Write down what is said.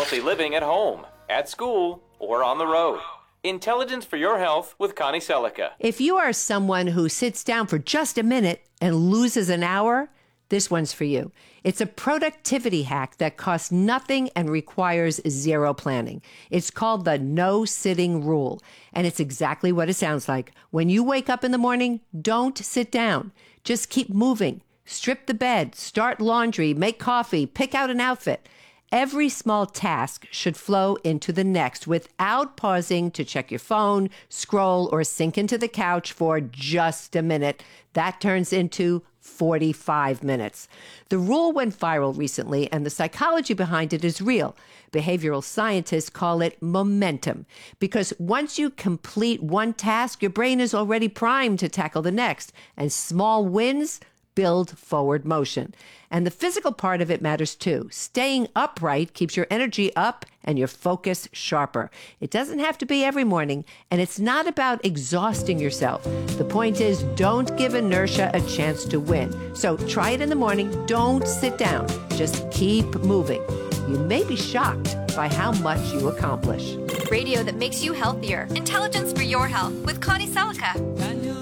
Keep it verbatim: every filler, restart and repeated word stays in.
healthy living at home, at school, or on the road. Intelligence for Your Health with Connie Selica. If you are someone who sits down for just a minute and loses an hour, this one's for you. It's a productivity hack that costs nothing and requires zero planning. It's called the no sitting rule, and it's exactly what it sounds like. When you wake up in the morning, don't sit down. Just keep moving. Strip the bed, start laundry, make coffee, pick out an outfit. Every small task should flow into the next without pausing to check your phone, scroll, or sink into the couch for just a minute. That turns into forty-five minutes. The rule went viral recently, and the psychology behind it is real. Behavioral scientists call it momentum, because once you complete one task, your brain is already primed to tackle the next, and small wins build forward motion. And the physical part of it matters too. Staying upright keeps your energy up and your focus sharper. It doesn't have to be every morning, and it's not about exhausting yourself. The point is, don't give inertia a chance to win. So try it in the morning. Don't sit down. Just keep moving. You may be shocked by how much you accomplish. Radio that makes you healthier. Intelligence for Your Health with Connie Selica.